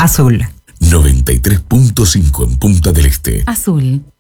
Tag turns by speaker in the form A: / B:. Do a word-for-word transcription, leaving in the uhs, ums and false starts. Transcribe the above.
A: Azul.
B: noventa y tres punto cinco en Punta del Este.
A: Azul.